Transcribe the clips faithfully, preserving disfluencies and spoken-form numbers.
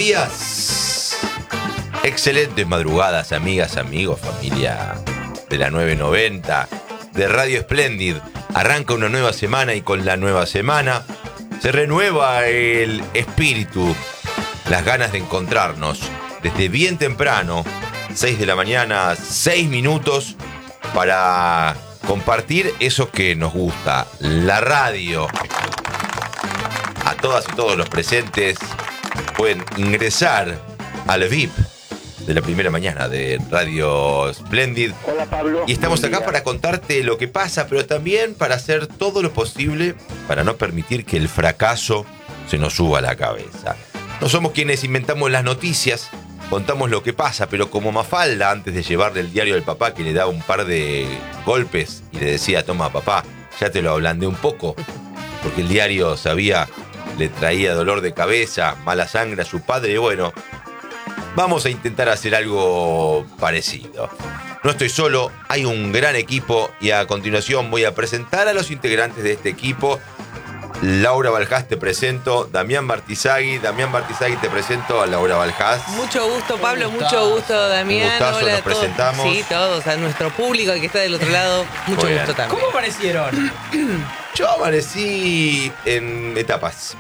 días. Excelentes madrugadas, amigas, amigos, familia de la nueve noventa, de Radio Splendid. Arranca una nueva semana y con la nueva semana se renueva el espíritu, las ganas de encontrarnos desde bien temprano, seis de la mañana, seis minutos, para compartir eso que nos gusta, la radio. A todas y todos los presentes pueden ingresar al V I P de la primera mañana de Radio Splendid. Hola, Pablo. Y estamos Buen acá día. para contarte lo que pasa, pero también para hacer todo lo posible para no permitir que el fracaso se nos suba a la cabeza. No somos quienes inventamos las noticias, contamos lo que pasa, pero como Mafalda, antes de llevarle el diario al papá, que le daba un par de golpes y le decía: toma, papá, ya te lo ablandé un poco, porque el diario sabía, le traía dolor de cabeza, mala sangre a su padre. Y bueno, vamos a intentar hacer algo parecido. No estoy solo, hay un gran equipo y a continuación voy a presentar a los integrantes de este equipo. Laura Baljás, te presento. Damián Bartizagui. Damián Bartizagui, te presento a Laura Baljás. Mucho gusto, Pablo, mucho gusto, Damián. Un gustazo, Hola nos a todos. presentamos. Sí, todos, a nuestro público que está del otro lado. Mucho Muy gusto bien. también. ¿Cómo aparecieron? Yo amanecí en etapas.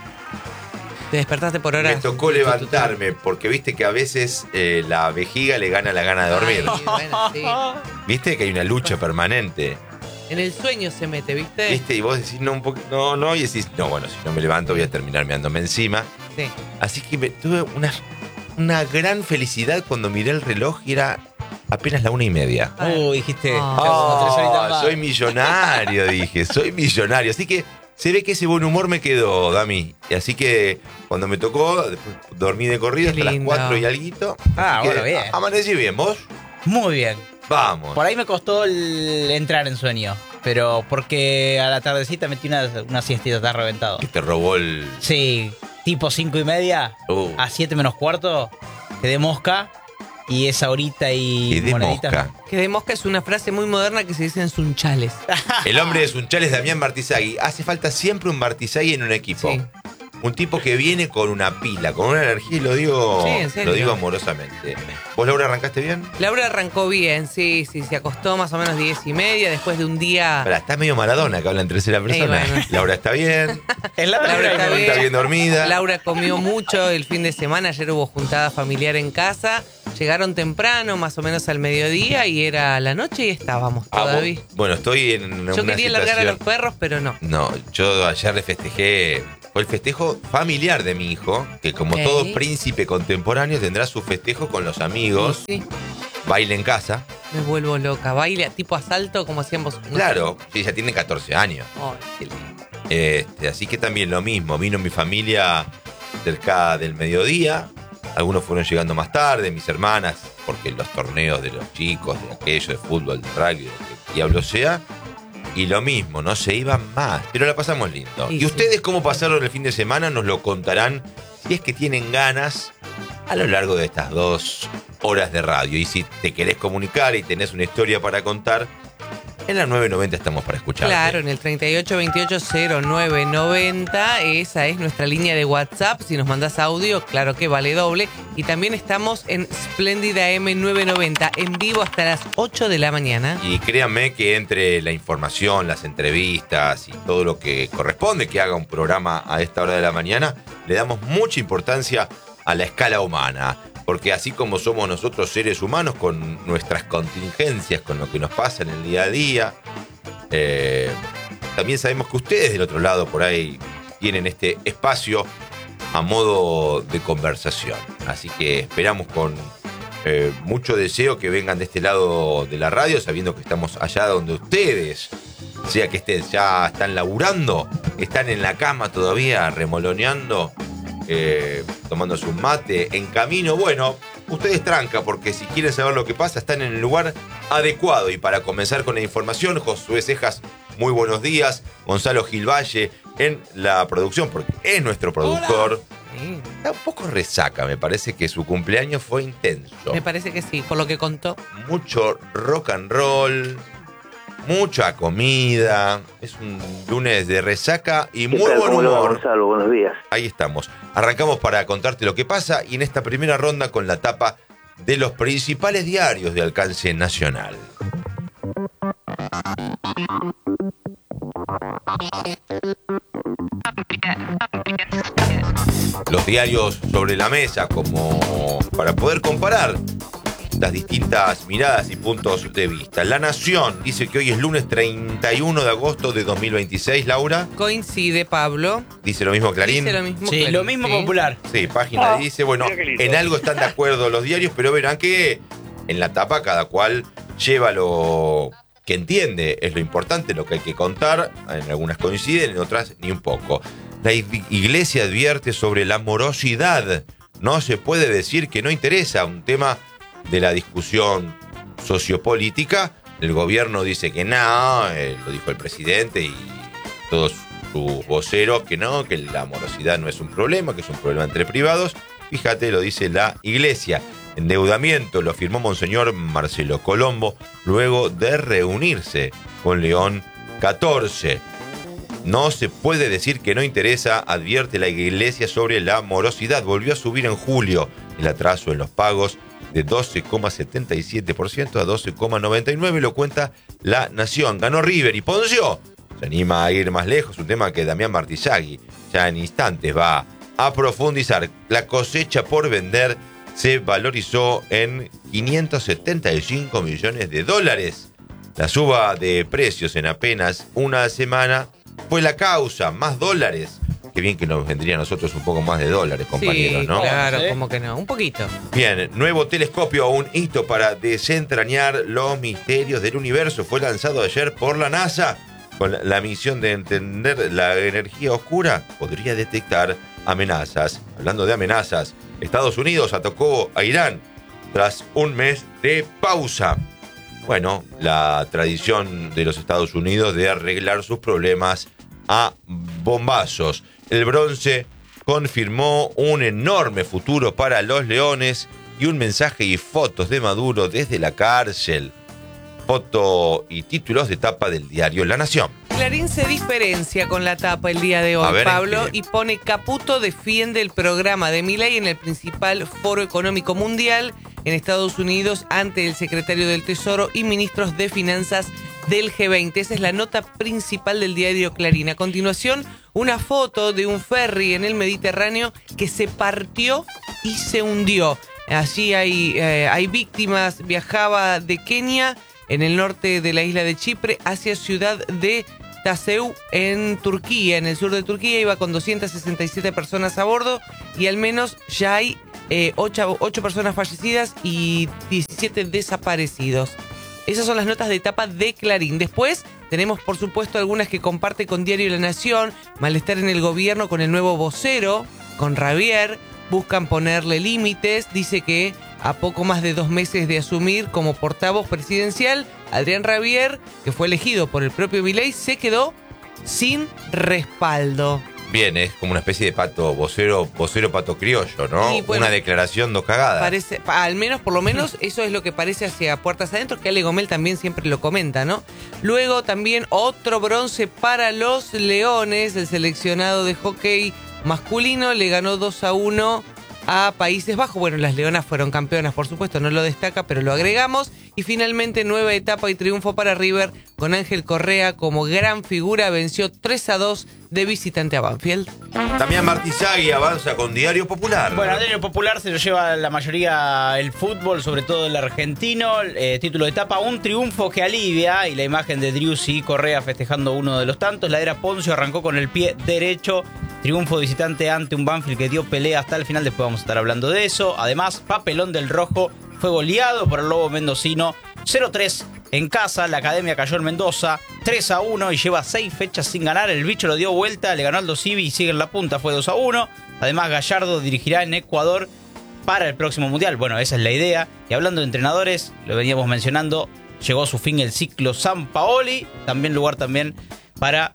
¿Te despertaste por horas? Me tocó levantarme, porque viste que a veces eh, la vejiga le gana la gana de dormir. Ay, bueno, sí. Viste que hay una lucha permanente. En el sueño se mete, ¿viste? ¿Viste? Y vos decís no, un poquito, no, no, y decís, no, bueno, si no me levanto voy a terminar meándome encima. Sí. Así que me, tuve una, una gran felicidad cuando miré el reloj y era apenas la una y media. Uh, dijiste. Ah. como tres horitas más. Soy millonario, dije, soy millonario. Así que se ve que ese buen humor me quedó, Dami. Y así que cuando me tocó, después dormí de corrido Qué hasta las lindo. cuatro y alguito. Ah, Así que bueno, bien. a- Amanecí bien, ¿vos? Muy bien. Vamos. Por ahí me costó el entrar en sueño. Pero porque a la tardecita metí una, una siestita, está reventado. Que te robó el... Sí, tipo cinco y media, Uh. a siete menos cuarto, quedé mosca. Y esa horita y Quedé monedita. mosca. Que de mosca es una frase muy moderna que se dice en sunchales. El hombre de Sunchales, Damián Bartizagui. Hace falta siempre un Bartizagui en un equipo. Sí. Un tipo que viene con una pila, con una energía, y lo digo, Sí, en serio. lo digo amorosamente. ¿Vos, Laura, arrancaste bien? Laura arrancó bien, sí, sí, se acostó más o menos diez y media después de un día. Pará, está medio Maradona que habla en tercera persona. bueno. Laura está bien. Es la Laura primera está vez. bien. Está bien dormida. Laura comió mucho el fin de semana, ayer hubo juntada familiar en casa, llegaron temprano, más o menos al mediodía, y era la noche y estábamos Ah, vos- todavía. bueno, estoy en una Yo quería largar a los situación... perros, pero no. No, yo ayer le festejé... Fue el festejo familiar de mi hijo, que como Ok. todo príncipe contemporáneo tendrá su festejo con los amigos, Sí, sí, baile en casa. me vuelvo loca. Baile tipo asalto, como hacíamos. no sé. Claro, sí, ya tiene catorce años. Ay, qué lindo. Este, así que también lo mismo, vino mi familia cerca del mediodía, algunos fueron llegando más tarde, mis hermanas, porque los torneos de los chicos, de aquello, de fútbol, de rugby, de lo que diablo sea, y lo mismo, no se iban más, pero la pasamos lindo. Y Y, sí. ustedes cómo pasaron el fin de semana nos lo contarán, si es que tienen ganas, a lo largo de estas dos horas de radio. Y si te querés comunicar y tenés una historia para contar, en la nueve noventa estamos para escuchar. Claro, en el treinta y ocho veintiocho cero nueve noventa, esa es nuestra línea de WhatsApp. Si nos mandás audio, claro que vale doble. Y también estamos en Splendid A M nueve noventa, en vivo hasta las ocho de la mañana. Y créanme que entre la información, las entrevistas y todo lo que corresponde que haga un programa a esta hora de la mañana, le damos mucha importancia a la escala humana. Porque así como somos nosotros seres humanos con nuestras contingencias, con lo que nos pasa en el día a día, eh, también sabemos que ustedes del otro lado por ahí tienen este espacio a modo de conversación. Así que esperamos con eh, mucho deseo que vengan de este lado de la radio, sabiendo que estamos allá donde ustedes, sea que estén, ya están laburando, están en la cama todavía remoloneando, eh, tomándose un mate, en camino. Bueno, ustedes tranca, porque si quieren saber lo que pasa, están en el lugar adecuado. Y para comenzar con la información, Josué Cejas, muy buenos días. Gonzalo Gilvalle en la producción, porque es nuestro productor. Sí, Está un poco resaca, me parece que su cumpleaños fue intenso. me parece que sí, por lo que contó. Mucho rock and roll. mucha comida. Es un lunes de resaca y muy tal? buen ¿Cómo le va, humor. Gonzalo? Buenos días. Ahí estamos. Arrancamos para contarte lo que pasa y en esta primera ronda con la tapa de los principales diarios de alcance nacional. Los diarios sobre la mesa como para poder comparar las distintas miradas y puntos de vista. La Nación dice que hoy es lunes treinta y uno de agosto de dos mil veintiséis, Laura. Coincide, Pablo. Dice lo mismo Clarín. Dice lo mismo Sí, Clarín, lo mismo sí. Popular. Sí, página Ah, dice, bueno, mira qué lindo. en algo están de acuerdo los diarios, pero verán que en la tapa cada cual lleva lo que entiende, es lo importante, lo que hay que contar. En algunas coinciden, en otras ni un poco. La Iglesia advierte sobre la morosidad. No se puede decir que no interesa, un tema de la discusión sociopolítica. El gobierno dice que no, eh, lo dijo el presidente y todos sus voceros que no, que la morosidad no es un problema, que es un problema entre privados. Fíjate, lo dice la Iglesia. Endeudamiento lo firmó Monseñor Marcelo Colombo luego de reunirse con León catorce. No se puede decir que no interesa, advierte la Iglesia sobre la morosidad. Volvió a subir en julio el atraso en los pagos de doce coma setenta y siete por ciento a doce coma noventa y nueve por ciento, lo cuenta La Nación. Ganó River y Poncio se anima a ir más lejos, un tema que Damián Martizagui ya en instantes va a profundizar. La cosecha por vender se valorizó en quinientos setenta y cinco millones de dólares. La suba de precios en apenas una semana fue la causa, más dólares. Qué bien que nos vendría a nosotros un poco más de dólares, compañeros, Sí, ¿no? claro, ¿Sí? como que no. Un poquito. Bien, nuevo telescopio, un hito para desentrañar los misterios del universo. Fue lanzado ayer por la NASA con la misión de entender la energía oscura. Podría detectar amenazas. Hablando de amenazas, Estados Unidos atacó a Irán tras un mes de pausa. Bueno, la tradición de los Estados Unidos de arreglar sus problemas a bombazos. El bronce confirmó un enorme futuro para los leones y un mensaje y fotos de Maduro desde la cárcel. Foto y títulos de tapa del diario La Nación. Clarín se diferencia con la tapa el día de A hoy, ver, ¿en Pablo, qué? y pone Caputo defiende el programa de Milei en el principal foro económico mundial en Estados Unidos ante el secretario del Tesoro y ministros de Finanzas del G veinte. Esa es la nota principal del diario Clarín. A continuación, una foto de un ferry en el Mediterráneo que se partió y se hundió. Allí hay, eh, hay víctimas. Viajaba de Kenia, en el norte de la isla de Chipre, hacia ciudad de Taseu, en Turquía, en el sur de Turquía. Iba con doscientas sesenta y siete personas a bordo y al menos ya hay eh, ocho, ocho personas fallecidas y diecisiete desaparecidos. Esas son las notas de etapa de Clarín. Después tenemos, por supuesto, algunas que comparte con Diario La Nación. Malestar en el gobierno con el nuevo vocero, con Ravier. Buscan ponerle límites. Dice que a poco más de dos meses de asumir como portavoz presidencial, Adrián Ravier, que fue elegido por el propio Milei, se quedó sin respaldo. Bien, es como una especie de pato vocero, vocero pato criollo, ¿no? Y bueno, una declaración, dos cagadas. Parece, pa- al menos, por lo menos, eso es lo que parece hacia puertas adentro, que Ale Gomel también siempre lo comenta, ¿no? Luego también otro bronce para los Leones, el seleccionado de hockey masculino le ganó dos a uno a Países Bajos. Bueno, las Leonas fueron campeonas, por supuesto, no lo destaca, pero lo agregamos. Y finalmente, nueva etapa y triunfo para River, con Ángel Correa como gran figura, venció tres a dos de visitante a Banfield. Damián Martizagui avanza con Diario Popular. Bueno, Diario Popular se lo lleva la mayoría el fútbol, sobre todo el argentino. Eh, título de etapa, un triunfo que alivia, y la imagen de Driussi y Correa festejando uno de los tantos. La era Poncio arrancó con el pie derecho. Triunfo de visitante ante un Banfield que dio pelea hasta el final. Después vamos a estar hablando de eso. Además, papelón del Rojo. Fue goleado por el Lobo mendocino. cero tres en casa. La Academia cayó en Mendoza. tres a uno y lleva seis fechas sin ganar. El bicho lo dio vuelta. Le ganó Aldo Civi y sigue en la punta. Fue dos a uno. Además, Gallardo dirigirá en Ecuador para el próximo Mundial. Bueno, esa es la idea. Y hablando de entrenadores, lo veníamos mencionando, llegó a su fin el ciclo Sampaoli. También lugar también para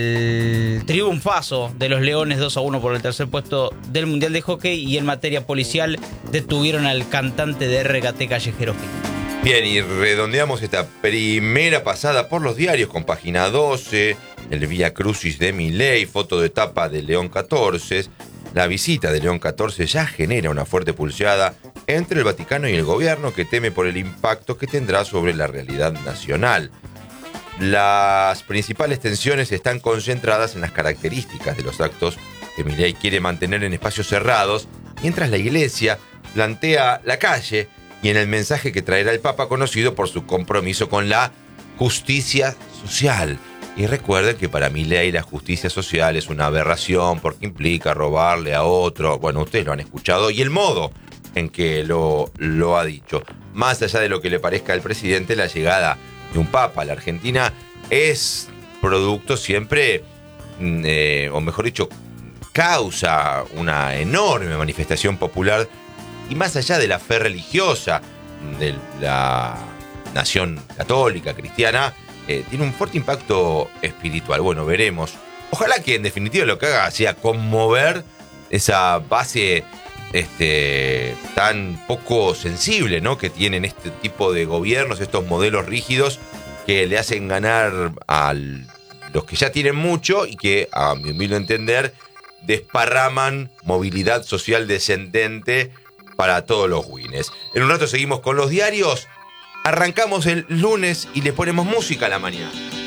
el triunfazo de los Leones dos a uno por el tercer puesto del Mundial de Hockey. Y en materia policial detuvieron al cantante de R K T Callejero. Bien, y redondeamos esta primera pasada por los diarios con Página doce, el Vía Crucis de Milei, foto de tapa de León catorce. La visita de León catorce ya genera una fuerte pulseada entre el Vaticano y el gobierno, que teme por el impacto que tendrá sobre la realidad nacional. Las principales tensiones están concentradas en las características de los actos que Milei quiere mantener en espacios cerrados, mientras la Iglesia plantea la calle, y en el mensaje que traerá el Papa, conocido por su compromiso con la justicia social. Y recuerden que para Milei la justicia social es una aberración porque implica robarle a otro. Bueno, ustedes lo han escuchado, y el modo en que lo, lo ha dicho. Más allá de lo que le parezca al presidente, la llegada de un Papa a la Argentina es producto siempre, eh, o mejor dicho, causa una enorme manifestación popular. Y más allá de la fe religiosa de la nación católica, cristiana, eh, tiene un fuerte impacto espiritual. Bueno, veremos. Ojalá que en definitiva lo que haga sea conmover esa base este, tan poco sensible, ¿no?, que tienen este tipo de gobiernos, estos modelos rígidos que le hacen ganar a los que ya tienen mucho y que, a mi humilde entender, desparraman movilidad social descendente para todos los wines. En un rato seguimos con los diarios. Arrancamos el lunes y le ponemos música a la mañana.